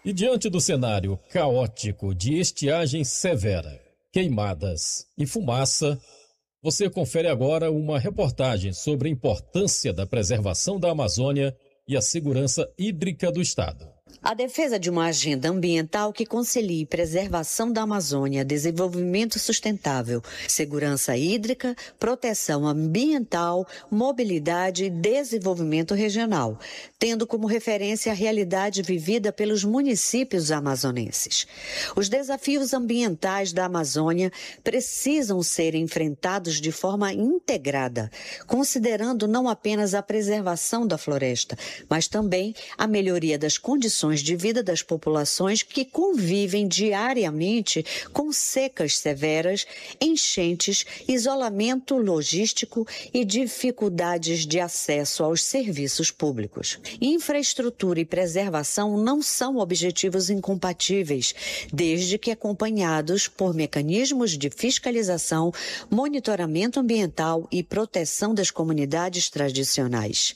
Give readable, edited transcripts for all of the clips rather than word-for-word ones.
E diante do cenário caótico de estiagem severa, queimadas e fumaça, você confere agora uma reportagem sobre a importância da preservação da Amazônia e a segurança hídrica do Estado. A defesa de uma agenda ambiental que concilie preservação da Amazônia, desenvolvimento sustentável, segurança hídrica, proteção ambiental, mobilidade e desenvolvimento regional, tendo como referência a realidade vivida pelos municípios amazonenses. Os desafios ambientais da Amazônia precisam ser enfrentados de forma integrada, considerando não apenas a preservação da floresta, mas também a melhoria das condições de vida das populações que convivem diariamente com secas severas, enchentes, isolamento logístico e dificuldades de acesso aos serviços públicos. Infraestrutura e preservação não são objetivos incompatíveis, desde que acompanhados por mecanismos de fiscalização, monitoramento ambiental e proteção das comunidades tradicionais.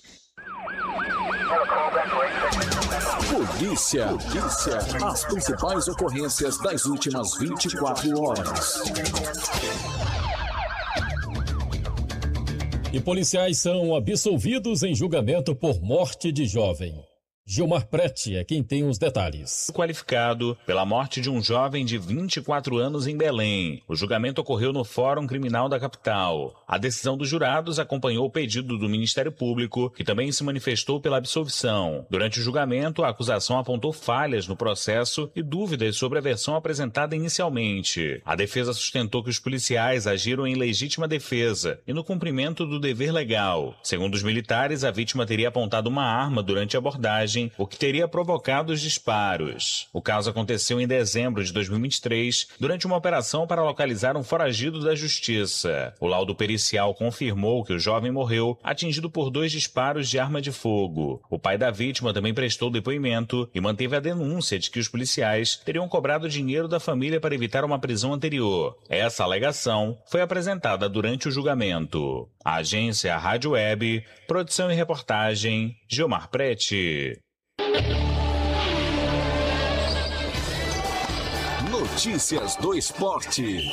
Polícia. As principais ocorrências das últimas 24 horas. E policiais são absolvidos em julgamento por morte de jovem. Gilmar Prete é quem tem os detalhes. Qualificado pela morte de um jovem de 24 anos em Belém. O julgamento ocorreu no Fórum Criminal da capital. A decisão dos jurados acompanhou o pedido do Ministério Público, que também se manifestou pela absolvição. Durante o julgamento, a acusação apontou falhas no processo e dúvidas sobre a versão apresentada inicialmente. A defesa sustentou que os policiais agiram em legítima defesa e no cumprimento do dever legal. Segundo os militares, a vítima teria apontado uma arma durante a abordagem, o que teria provocado os disparos. O caso aconteceu em dezembro de 2023, durante uma operação para localizar um foragido da justiça. O laudo pericial confirmou que o jovem morreu atingido por 2 disparos de arma de fogo. O pai da vítima também prestou depoimento e manteve a denúncia de que os policiais teriam cobrado dinheiro da família para evitar uma prisão anterior. Essa alegação foi apresentada durante o julgamento. A agência Rádio Web, produção e reportagem, Gilmar Prete. Notícias do esporte.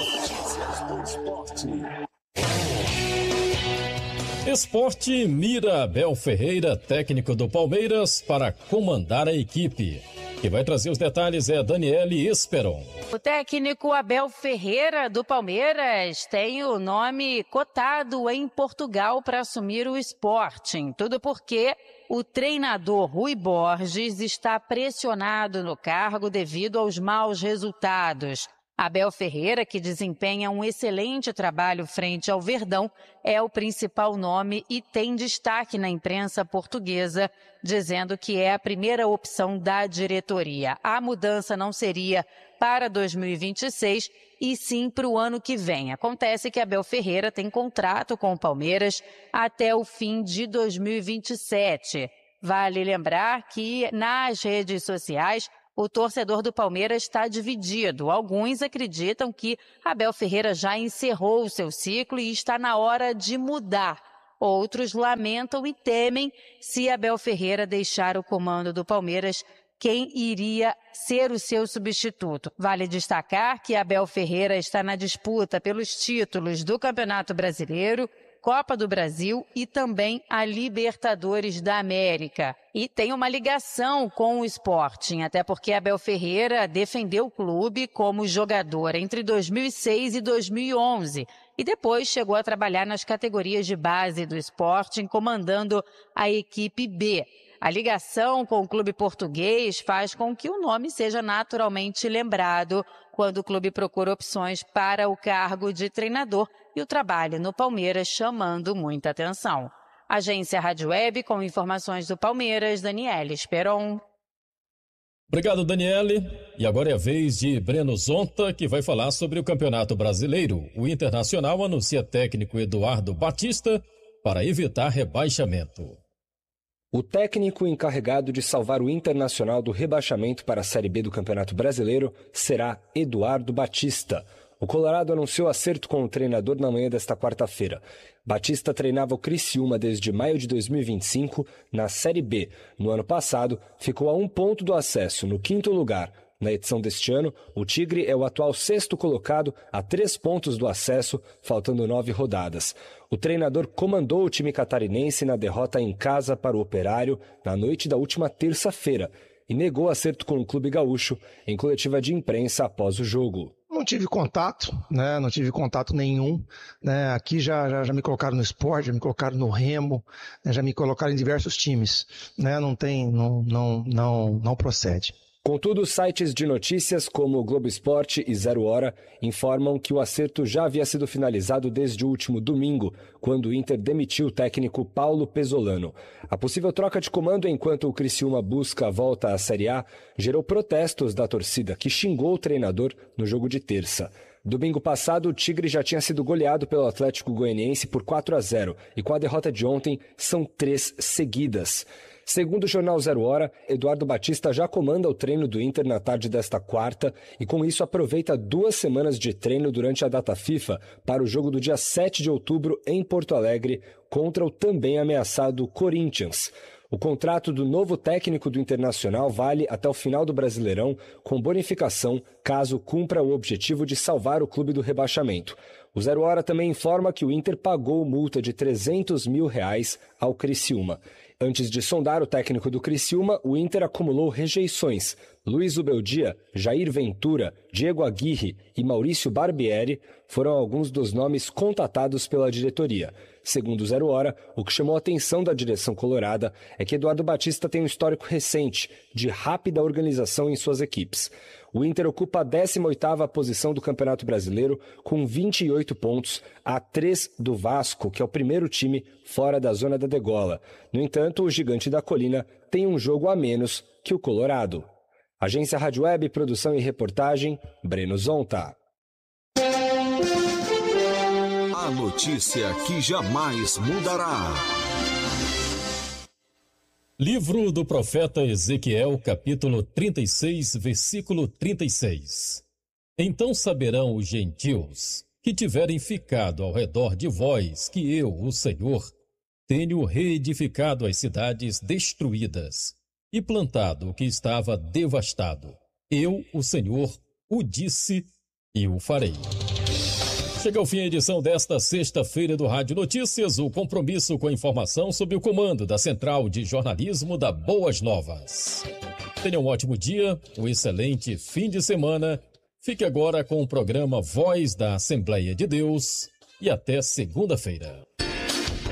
Esporte mira Abel Ferreira, técnico do Palmeiras, para comandar a equipe. Quem vai trazer os detalhes é Daniele Esperon. O técnico Abel Ferreira, do Palmeiras, tem o nome cotado em Portugal para assumir o Sporting. Tudo porque o treinador Rui Borges está pressionado no cargo devido aos maus resultados. Abel Ferreira, que desempenha um excelente trabalho frente ao Verdão, é o principal nome e tem destaque na imprensa portuguesa, dizendo que é a primeira opção da diretoria. A mudança não seria para 2026 e sim para o ano que vem. Acontece que Abel Ferreira tem contrato com o Palmeiras até o fim de 2027. Vale lembrar que nas redes sociais o torcedor do Palmeiras está dividido. Alguns acreditam que Abel Ferreira já encerrou o seu ciclo e está na hora de mudar. Outros lamentam e temem se Abel Ferreira deixar o comando do Palmeiras, quem iria ser o seu substituto. Vale destacar que Abel Ferreira está na disputa pelos títulos do Campeonato Brasileiro, Copa do Brasil e também a Libertadores da América. E tem uma ligação com o Sporting, até porque Abel Ferreira defendeu o clube como jogador entre 2006 e 2011 e depois chegou a trabalhar nas categorias de base do Sporting, comandando a equipe B. A ligação com o clube português faz com que o nome seja naturalmente lembrado quando o clube procura opções para o cargo de treinador e o trabalho no Palmeiras chamando muita atenção. Agência Rádio Web, com informações do Palmeiras, Daniele Esperon. Obrigado, Daniele. E agora é a vez de Breno Zonta, que vai falar sobre o Campeonato Brasileiro. O Internacional anuncia técnico Eduardo Batista para evitar rebaixamento. O técnico encarregado de salvar o Internacional do rebaixamento para a Série B do Campeonato Brasileiro será Eduardo Batista. O Colorado anunciou acerto com o treinador na manhã desta quarta-feira. Batista treinava o Criciúma desde maio de 2025 na Série B. No ano passado, ficou a 1 ponto do acesso, no 5º lugar. Na edição deste ano, o Tigre é o atual 6º colocado a 3 pontos do acesso, faltando 9 rodadas. O treinador comandou o time catarinense na derrota em casa para o Operário na noite da última terça-feira e negou acerto com o clube gaúcho em coletiva de imprensa após o jogo. Não tive contato, né? Não tive contato nenhum, né? Aqui já me colocaram no esporte, já me colocaram no remo, né? Já me colocaram em diversos times, né? Não procede. Contudo, sites de notícias como o Globo Esporte e 0 Hora informam que o acerto já havia sido finalizado desde o último domingo, quando o Inter demitiu o técnico Paulo Pesolano. A possível troca de comando enquanto o Criciúma busca a volta à Série A gerou protestos da torcida, que xingou o treinador no jogo de terça. Domingo passado, o Tigre já tinha sido goleado pelo Atlético Goianiense por 4-0 e com a derrota de ontem, são 3 seguidas. Segundo o jornal 0 Hora, Eduardo Batista já comanda o treino do Inter na tarde desta quarta e com isso aproveita 2 semanas de treino durante a data FIFA para o jogo do dia 7 de outubro em Porto Alegre contra o também ameaçado Corinthians. O contrato do novo técnico do Internacional vale até o final do Brasileirão, com bonificação caso cumpra o objetivo de salvar o clube do rebaixamento. O 0 Hora também informa que o Inter pagou multa de R$300 mil ao Criciúma. Antes de sondar o técnico do Criciúma, o Inter acumulou rejeições. Luiz Ubeldia, Jair Ventura, Diego Aguirre e Maurício Barbieri foram alguns dos nomes contatados pela diretoria. Segundo o 0 Hora, o que chamou a atenção da direção colorada é que Eduardo Batista tem um histórico recente de rápida organização em suas equipes. O Inter ocupa a 18ª posição do Campeonato Brasileiro com 28 pontos, a 3 do Vasco, que é o primeiro time fora da zona da degola. No entanto, o Gigante da Colina tem um jogo a menos que o Colorado. Agência Rádio Web, produção e reportagem, Breno Zonta. A notícia que jamais mudará. Livro do profeta Ezequiel, capítulo 36, versículo 36. Então saberão os gentios que tiverem ficado ao redor de vós que eu, o Senhor, tenho reedificado as cidades destruídas e plantado o que estava devastado. Eu, o Senhor, o disse e o farei. Chega ao fim a edição desta sexta-feira do Rádio Notícias, o compromisso com a informação sob o comando da Central de Jornalismo da Boas Novas. Tenha um ótimo dia, um excelente fim de semana. Fique agora com o programa Voz da Assembleia de Deus e até segunda-feira.